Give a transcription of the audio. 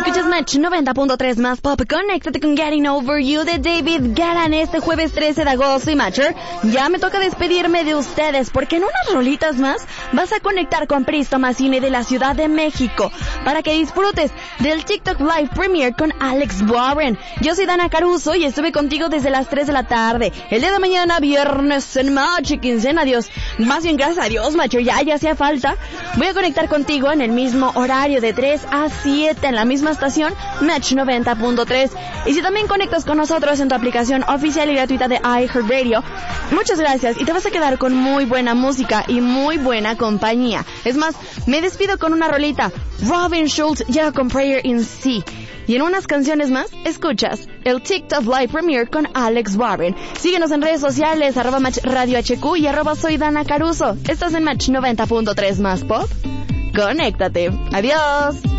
Escuchas Match 90.3 más pop. Conéctate con Getting Over You de David Guetta este jueves 13 de agosto. Y Matcher, ya me toca despedirme de ustedes porque en unas rolitas más vas a conectar con Pristo Mazzini de la Ciudad de México para que disfrutes del TikTok Live Premiere con Alex Warren. Yo soy Dana Caruso y estuve contigo desde las 3 de la tarde. El día de mañana, viernes en Match y quincena, Dios. Más bien, gracias a Dios, Matcher, ya hacía falta. Voy a conectar contigo en el mismo horario de 3 a 7 en la misma estación, Match 90.3. Y si también conectas con nosotros en tu aplicación oficial y gratuita de iHeartRadio, muchas gracias y te vas a quedar con muy buena música y muy buena compañía. Es más, me despido con una rolita. Robin Schulz llega con Prayer in C. Y en unas canciones más, escuchas el TikTok Live Premiere con Alex Warren. Síguenos en redes sociales, @Match Radio HQ y @Soy Dana Caruso. Estás en Match 90.3 más pop. Conéctate. Adiós.